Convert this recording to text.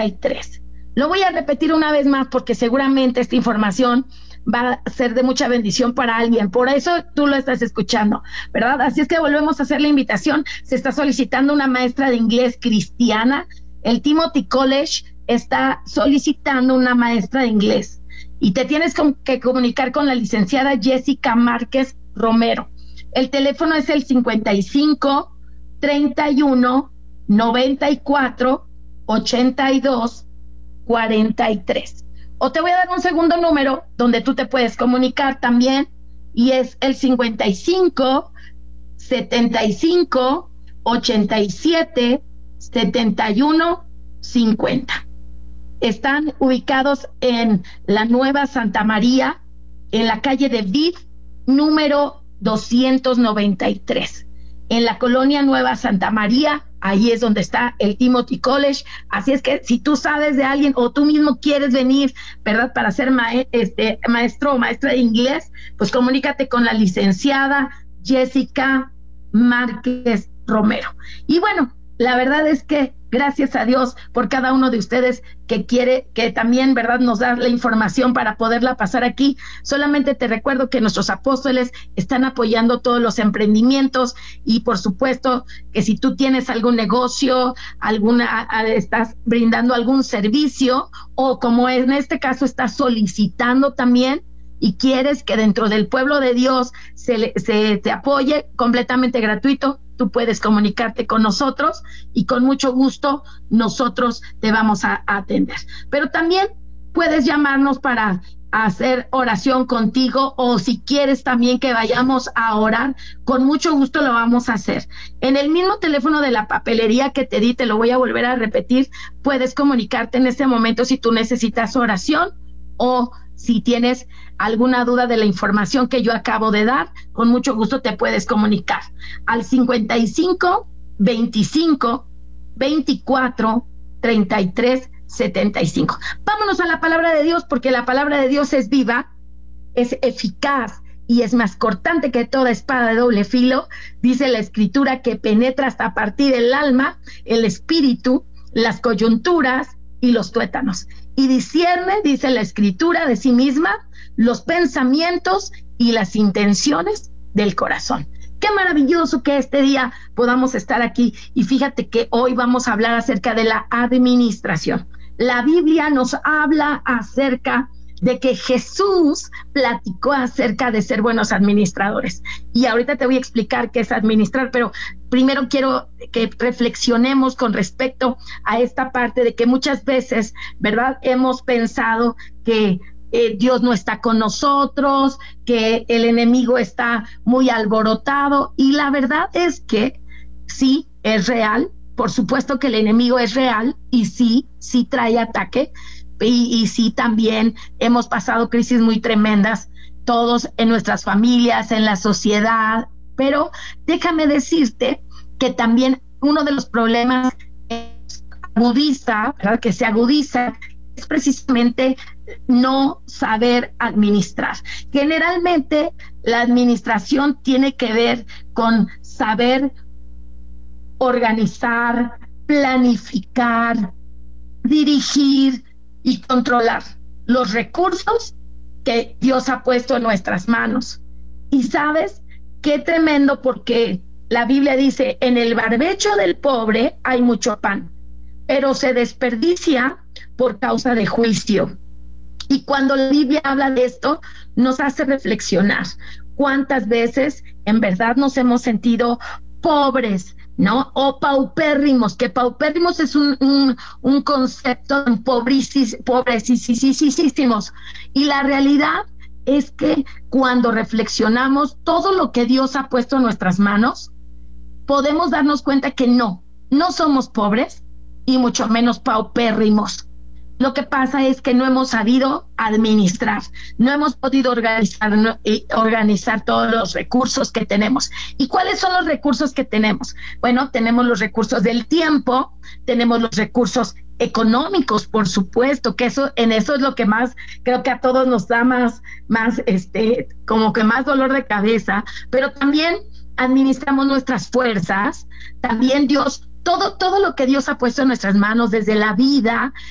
43. Lo voy a repetir una vez más porque seguramente esta información va a ser de mucha bendición para alguien. Por eso tú lo estás escuchando, ¿verdad? Así es que volvemos a hacer la invitación. Se está solicitando una maestra de inglés cristiana. El Timothy College está solicitando una maestra de inglés. Y te tienes que comunicar con la licenciada Jessica Márquez Romero. El teléfono es el 55 31 94 82 43. O te voy a dar un segundo número donde tú te puedes comunicar también, y es el 55 75 87 71 50. Están ubicados en la Nueva Santa María, en la calle de Vid, número 293. En la colonia Nueva Santa María, ahí es donde está el Timothy College. Así es que si tú sabes de alguien o tú mismo quieres venir, ¿verdad?, para ser maestro o maestra de inglés, pues comunícate con la licenciada Jessica Márquez Romero. Y bueno, la verdad es que gracias a Dios por cada uno de ustedes que quiere, que también, ¿verdad?, nos da la información para poderla pasar aquí. Solamente te recuerdo que nuestros apóstoles están apoyando todos los emprendimientos, y por supuesto que si tú tienes algún negocio, estás brindando algún servicio, o como en este caso estás solicitando también, y quieres que dentro del pueblo de Dios se te apoye completamente gratuito, tú puedes comunicarte con nosotros y con mucho gusto nosotros te vamos a atender. Pero también puedes llamarnos para hacer oración contigo, o si quieres también que vayamos a orar, con mucho gusto lo vamos a hacer. En el mismo teléfono de la papelería que te di, te lo voy a volver a repetir, puedes comunicarte en este momento si tú necesitas oración, o si tienes alguna duda de la información que yo acabo de dar, con mucho gusto te puedes comunicar al 55 25 24 33 75. Vámonos a la palabra de Dios, porque la palabra de Dios es viva, es eficaz y es más cortante que toda espada de doble filo. Dice la Escritura que penetra hasta partir el alma, el espíritu, las coyunturas y los tuétanos, y discierne, dice la Escritura, de sí misma los pensamientos y las intenciones del corazón. Qué maravilloso que este día podamos estar aquí, y fíjate que hoy vamos a hablar acerca de la administración. La Biblia nos habla acerca de que Jesús platicó acerca de ser buenos administradores. Y ahorita te voy a explicar qué es administrar, pero primero quiero que reflexionemos con respecto a esta parte de que muchas veces, ¿verdad?, hemos pensado que Dios no está con nosotros, que el enemigo está muy alborotado, y la verdad es que sí, es real. Por supuesto que el enemigo es real, y sí trae ataque, y sí también hemos pasado crisis muy tremendas, todos en nuestras familias, en la sociedad, pero déjame decirte que también uno de los problemas ¿verdad?, que se agudiza, es precisamente no saber administrar. Generalmente la administración tiene que ver con saber organizar, planificar, dirigir y controlar los recursos que Dios ha puesto en nuestras manos. Y sabes qué tremendo, porque la Biblia dice: en el barbecho del pobre hay mucho pan, pero se desperdicia por causa de juicio. Y cuando la Biblia habla de esto, nos hace reflexionar cuántas veces en verdad nos hemos sentido pobres, ¿no? O paupérrimos, que paupérrimos es un concepto pobrecísimos. Y la realidad es que cuando reflexionamos todo lo que Dios ha puesto en nuestras manos, podemos darnos cuenta que no somos pobres y mucho menos paupérrimos. Lo que pasa es que no hemos sabido administrar, no hemos podido organizar todos los recursos que tenemos. ¿Y cuáles son los recursos que tenemos? Bueno, tenemos los recursos del tiempo, tenemos los recursos económicos, por supuesto, que en eso es lo que más, creo que a todos nos da más como que más dolor de cabeza, pero también administramos nuestras fuerzas, también Dios, todo lo que Dios ha puesto en nuestras manos, desde la vida,